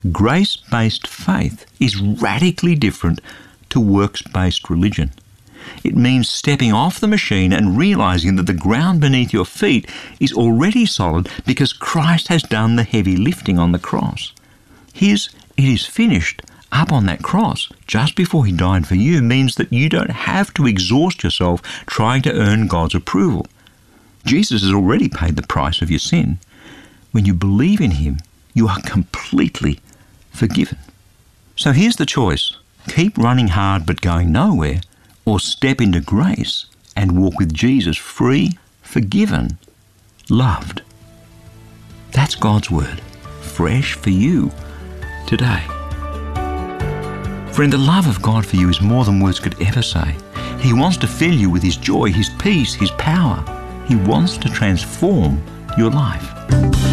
Grace-based faith is radically different to works-based religion. It means stepping off the machine and realizing that the ground beneath your feet is already solid because Christ has done the heavy lifting on the cross. His "it is finished" up on that cross just before he died for you means that you don't have to exhaust yourself trying to earn God's approval. Jesus has already paid the price of your sin. When you believe in him, you are completely forgiven. So here's the choice. Keep running hard but going nowhere, or step into grace and walk with Jesus free, forgiven, loved. That's God's word, fresh for you today. Friend, the love of God for you is more than words could ever say. He wants to fill you with his joy, his peace, his power. He wants to transform your life.